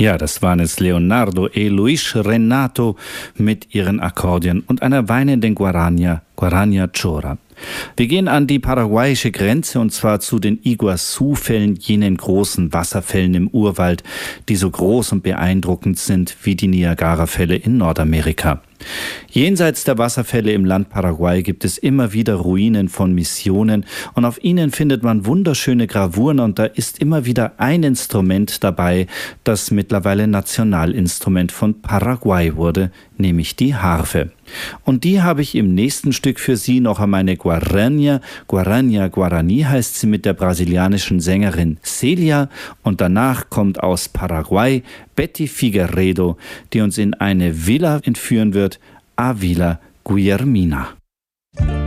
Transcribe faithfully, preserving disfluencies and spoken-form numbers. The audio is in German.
Ja, das waren es Leonardo e Luis Renato mit ihren Akkordeon und einer weinenden Guarania, Guarania Chora. Wir gehen an die paraguayische Grenze und zwar zu den Iguazu-Fällen, jenen großen Wasserfällen im Urwald, die so groß und beeindruckend sind wie die Niagara-Fälle in Nordamerika. Jenseits der Wasserfälle im Land Paraguay gibt es immer wieder Ruinen von Missionen und auf ihnen findet man wunderschöne Gravuren und da ist immer wieder ein Instrument dabei, das mittlerweile Nationalinstrument von Paraguay wurde, nämlich die Harfe. Und die habe ich im nächsten Stück für Sie noch an meine Guarania. Guarania Guarani heißt sie mit der brasilianischen Sängerin Celia und danach kommt aus Paraguay Betty Figueiredo, die uns in eine Villa entführen wird, A Villa Guillermina.